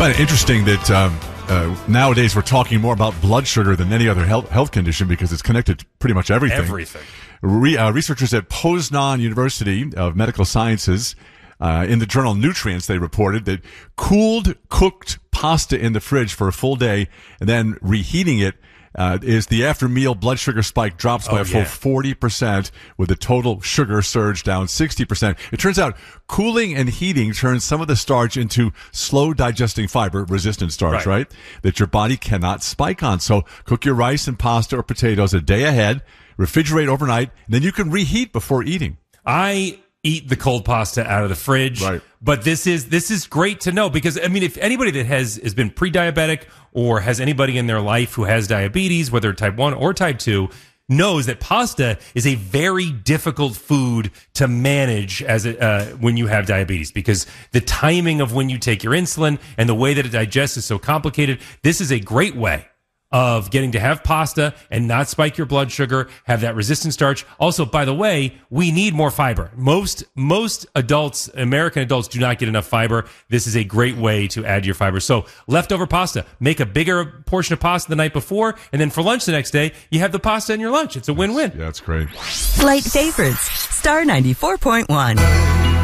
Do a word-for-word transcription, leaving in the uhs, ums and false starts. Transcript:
find it interesting that um, uh, nowadays we're talking more about blood sugar than any other health, health condition because it's connected to pretty much everything. Everything. Re, uh, researchers at Poznan University of Medical Sciences, uh, in the journal Nutrients, they reported that cooled, cooked pasta in the fridge for a full day and then reheating it Uh, is the after-meal blood sugar spike drops by oh, a full yeah. forty percent with the total sugar surge down sixty percent. It turns out cooling and heating turns some of the starch into slow-digesting fiber, resistant starch, right. right? That your body cannot spike on. So cook your rice and pasta or potatoes a day ahead, refrigerate overnight, and then you can reheat before eating. I eat the cold pasta out of the fridge. Right. But this is this is great to know because, I mean, if anybody that has, has been pre-diabetic or has anybody in their life who has diabetes, whether type one or type two, knows that pasta is a very difficult food to manage as a, uh, when you have diabetes because the timing of when you take your insulin and the way that it digests is so complicated. This is a great way of getting to have pasta and not spike your blood sugar, have that resistant starch. Also, by the way, we need more fiber. Most most adults, American adults, do not get enough fiber. This is a great way to add your fiber. So leftover pasta, make a bigger portion of pasta the night before, and then for lunch the next day, you have the pasta in your lunch. It's a win-win. Yeah, that's great. Flight Favorites, Star ninety-four point one.